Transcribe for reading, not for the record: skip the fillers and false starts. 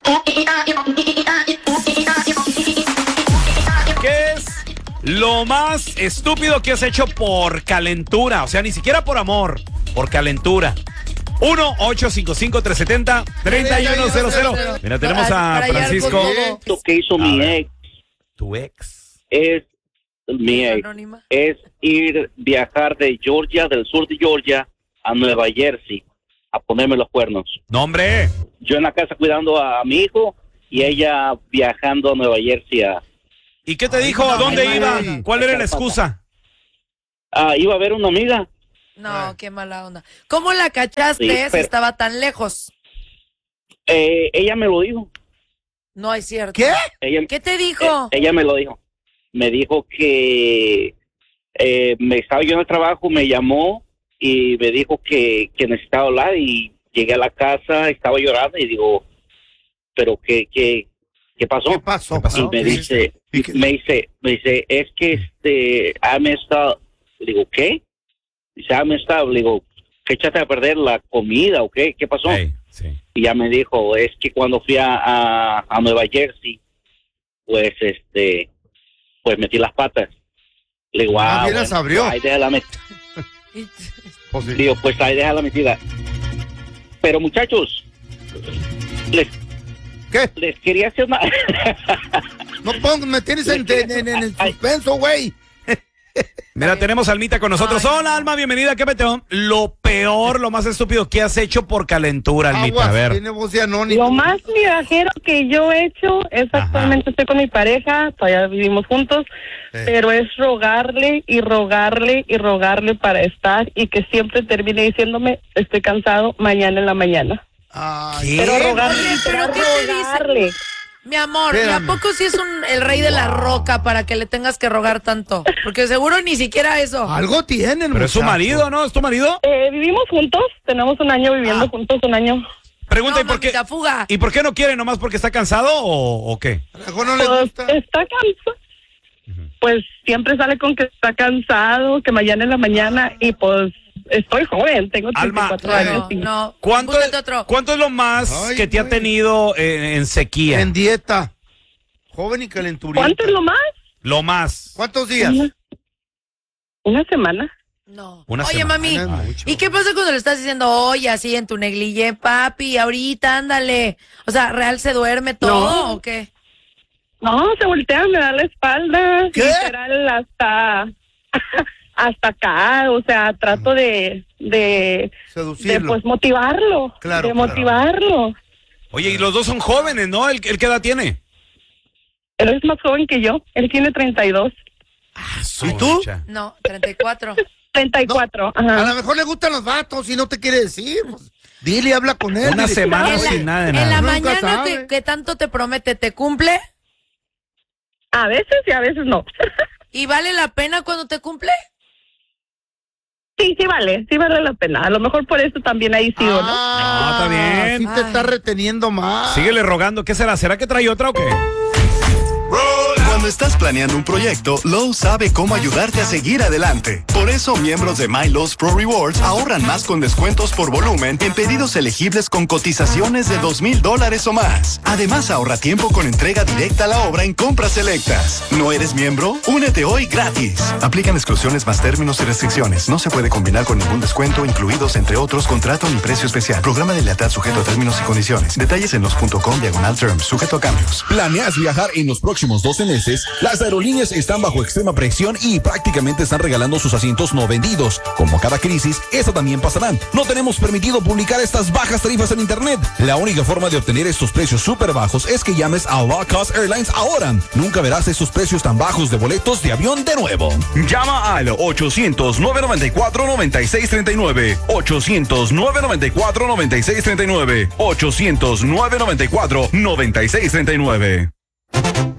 ¿Qué es lo más estúpido que has hecho por calentura? O sea, ni siquiera por amor, por calentura. 1-855-370-3100. Mira, tenemos a Francisco. Lo que hizo mi ex. Tu ex. Es mi ex. Es viajar de Georgia, del sur de Georgia, a Nueva Jersey, a ponerme los cuernos. No, hombre. Yo en la casa cuidando a mi hijo y ella viajando a Nueva Jersey a... ¿Y qué te dijo? ¿A dónde iba? ¿Cuál era la excusa? Iba a ver una amiga. No, qué mala onda. ¿Cómo la cachaste si estaba tan lejos? Ella me lo dijo. No es cierto. ¿Qué? ¿Qué te dijo? Ella me lo dijo. Me dijo que me estaba yo en el trabajo, me llamó y me dijo que necesitaba hablar y llegué a la casa, estaba llorando y digo, ¿pero qué pasó? ¿Qué pasó? Y me dice, es que me está, le digo, ¿qué? Dice, me está, le digo, ¿qué echaste a perder la comida o qué? ¿Qué pasó? Hey, sí. Y ya me dijo, es que cuando fui a Nueva Jersey, pues pues metí las patas. Le digo, bien las abrió. Ahí déjala digo, pues ahí déjala metida. Pero muchachos, les quería hacer una... No me tienes en el suspenso, güey. Mira, tenemos a Almita con nosotros. Hola, Alma, bienvenida. ¿Qué peteo? Lo peor, lo más estúpido que has hecho por calentura, Almita. A ver. Tiene voz de anónimo. Lo más migajero que yo he hecho es actualmente estoy con mi pareja, todavía vivimos juntos, pero es rogarle y rogarle y rogarle para estar y que siempre termine diciéndome, estoy cansado, mañana en la mañana. Ay, Pero rogarle, Oye, ¿pero qué te rogarle. Mi amor, ¿y Espérame. a poco sí es el rey de la roca para que le tengas que rogar tanto? Porque seguro ni siquiera eso. algo tienen, Pero es su muchacho. marido, ¿no? ¿Es tu marido? Vivimos juntos, tenemos un año viviendo juntos, un año. Pregunta, No, ¿y por qué? mamita, fuga. ¿Y por qué no quiere? ¿Nomás porque está cansado o qué? A lo mejor no le Pues gusta. está cansado. Pues siempre sale con que está cansado, que mañana en la mañana y pues estoy joven, tengo Alma, 34 años. No, ¿Cuánto búscate otro. es lo más Ay, que te ha güey. tenido en sequía? En dieta. Joven y calenturita. ¿Cuánto es lo más? Lo más. ¿Cuántos días? Una semana. No. Una Oye, semana. mami, Es mucho. ¿y qué pasa cuando le estás diciendo, oye, así en tu negligé, papi, ahorita, ándale? O sea, ¿real se duerme todo No. o qué? No, se voltea, me da la espalda, ¿Qué? literal hasta acá, o sea, trato de Seducirlo. pues motivarlo, Claro, de claro. motivarlo. Oye, y los dos son jóvenes, ¿no? ¿El qué edad tiene? Él es más joven que yo, él tiene 32, ¿Y tú? No, 34. 34, A ajá. lo mejor le gustan los vatos y no te quiere decir. Pues, dile, habla con él. Una dile. semana En la- sin nada de En la nada. Nunca mañana sabe. que tanto te promete, ¿te cumple? A veces y a veces no. ¿Y vale la pena cuando te cumple? Sí vale la pena. A lo mejor por eso también ahí sigo, ¿no? No, está bien. Sí te Ay. está reteniendo más. Síguele rogando. ¿Qué será? ¿Será que trae otra o qué? Cuando estás planeando un proyecto, Lowe's sabe cómo ayudarte a seguir adelante. Por eso, miembros de My Lowe's Pro Rewards ahorran más con descuentos por volumen en pedidos elegibles con cotizaciones de $2,000 o más. Además, ahorra tiempo con entrega directa a la obra en compras selectas. ¿No eres miembro? Únete hoy gratis. Aplican exclusiones más términos y restricciones. No se puede combinar con ningún descuento, incluidos, entre otros, contrato ni precio especial. Programa de lealtad sujeto a términos y condiciones. Detalles en los.com/terms, sujeto a cambios. ¿Planeas viajar en los próximos 12 meses? Las aerolíneas están bajo extrema presión y prácticamente están regalando sus asientos no vendidos. Como cada crisis, esta también pasará. No tenemos permitido publicar estas bajas tarifas en internet. La única forma de obtener estos precios súper bajos es que llames a Low Cost Airlines ahora. Nunca verás esos precios tan bajos de boletos de avión de nuevo. Llama al 800-994-9639. 800-994-9639. 800-994-9639.